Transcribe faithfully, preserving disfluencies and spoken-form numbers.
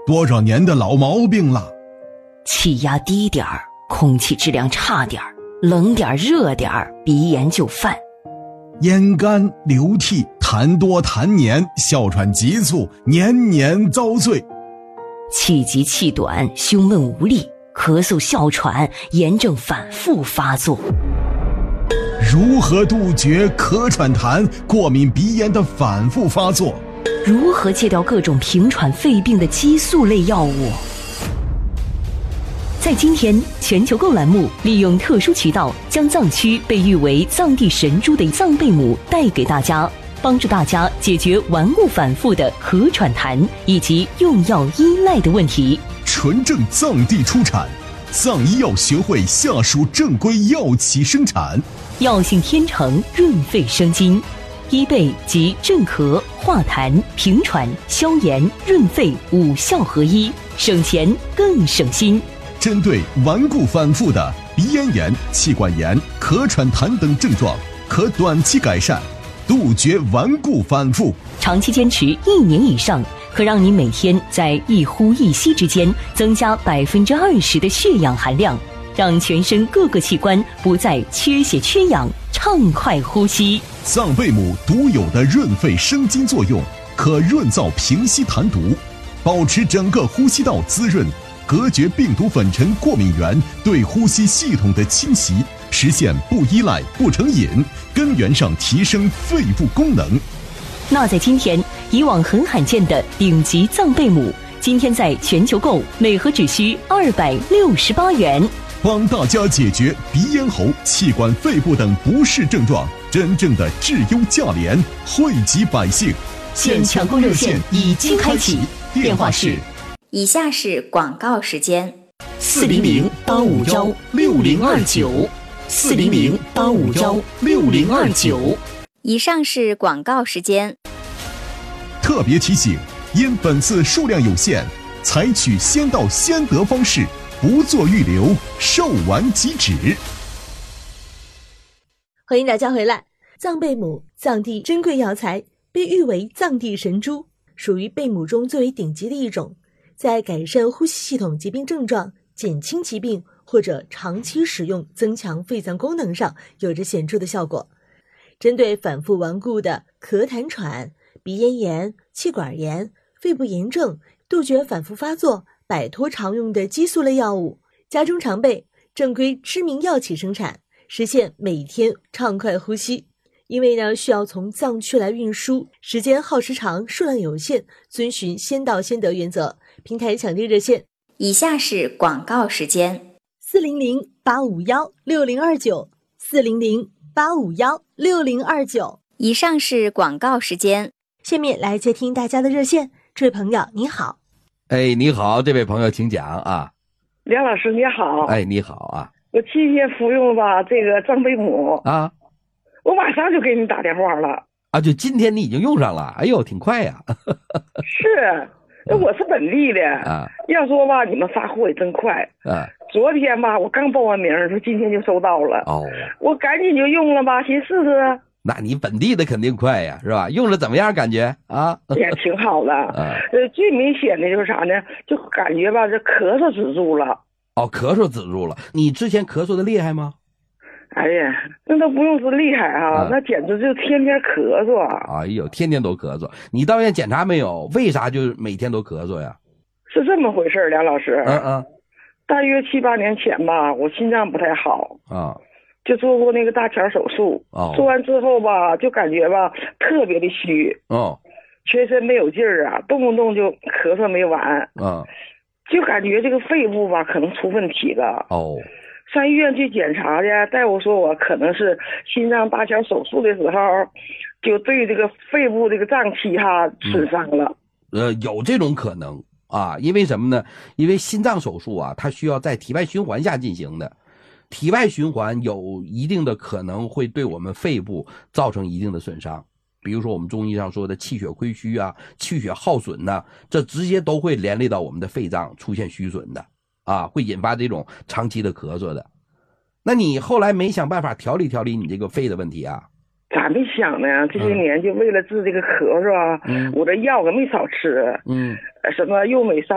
多少年的老毛病了。 气压低点儿，空气质量差点儿，冷点儿热点儿，鼻炎就犯。 咽干、流涕、痰多痰黏，哮喘急促，年年遭罪。 气急气短，胸闷无力，咳嗽哮喘，炎症反复发作。 如何杜绝咳喘痰、过敏鼻炎的反复发作？ 如何戒掉各种平喘肺病的激素类药物？在今天，全球购栏目利用特殊渠道，将藏区被誉为藏地神猪的藏贝母带给大家，帮助大家解决顽固反复的咳喘痰以及用药依赖的问题。 纯正藏地出产，藏医药学会下属正规药企生产。 药性天成，润肺生津，医贝及镇咳、化痰、平喘、消炎、润肺五效合一，省钱更省心。 针对顽固反复的鼻咽炎、气管炎、咳喘痰等症状，可短期改善，杜绝顽固反复。 长期坚持一年以上，可让你每天在一呼一吸之间增加百分之二十的血氧含量，让全身各个器官不再缺血缺氧，畅快呼吸。 藏贝母独有的润肺生津作用，可润燥平息痰毒，保持整个呼吸道滋润，隔绝病毒粉尘过敏源对呼吸系统的侵袭，实现不依赖不成瘾，根源上提升肺部功能。 那在今天，以往很罕见的顶级藏贝母，今天在全球购每盒只需二百六十八元， 帮大家解决鼻咽喉、气管、肺部等不适症状，真正的质优价廉，惠及百姓。 现抢购热线已经开启，电话是。 以下是广告时间： 四零零八五幺六零二九，四零零八五幺六零二九。 以上是广告时间。 特别提醒，因本次数量有限，采取先到先得方式，不做预留，售完即止。 欢迎大家回来。藏贝母，藏地珍贵药材，被誉为藏地神猪，属于贝母中最为顶级的一种，在改善呼吸系统疾病症状、减轻疾病或者长期使用增强肺脏功能上有着显著的效果。针对反复顽固的咳痰喘、鼻咽炎、气管炎、肺部炎症，杜绝反复发作，摆脱常用的激素类药物，家中常备，正规知名药企生产，实现每天畅快呼吸。因为呢，需要从藏区来运输，时间耗时长，数量有限，遵循先到先得原则。平台抢订热线： 以下是广告时间： 四零零八五幺六零二九，四零零八五幺六零二九。 以上是广告时间。 下面来接听大家的热线。这位朋友你好。 哎，你好，这位朋友请讲啊。 梁老师你好。 哎，你好啊。 我期间服用吧这个藏贝母啊， 我马上就给你打电话了啊，就今天你已经用上了，哎呦挺快呀。 是，我是本地的啊， 要说吧你们发货也真快啊。 昨天吧我刚报完名，说今天就收到了哦， 我赶紧就用了吧，寻试试。 那你本地的肯定快呀，是吧？用了怎么样感觉啊？ 也挺好的啊。呃，最明显的就是啥呢？就感觉吧这咳嗽止住了。 哦，咳嗽止住了。你之前咳嗽的厉害吗？ 哎呀，那都不用说厉害啊，啊那简直就天天咳嗽。 哎呦，天天都咳嗽。你到医院检查没有？为啥就每天都咳嗽呀？ 是这么回事，梁老师。 嗯嗯。 大约七八年前吧，我心脏不太好啊， 就做过那个搭桥手术。 哦。 做完之后吧，就感觉吧特别的虚。 哦。 全身没有劲儿啊，动不动就咳嗽没完。 嗯。 就感觉这个肺部吧可能出问题了。 哦。 上医院去检查的，大夫说我可能是心脏搭桥手术的时候，就对这个肺部这个脏器哈损伤了。 嗯、呃，有这种可能啊，因为什么呢？因为心脏手术啊，它需要在体外循环下进行的，体外循环有一定的可能会对我们肺部造成一定的损伤。比如说我们中医上说的气血亏虚啊，气血耗损呐、啊，这直接都会连累到我们的肺脏出现虚损的。啊，会引发这种长期的咳嗽的。那你后来没想办法调理调理你这个肺的问题啊？ 咋没想呢？这些年就为了治这个咳嗽啊，嗯、我的药可没少吃。嗯，什么右美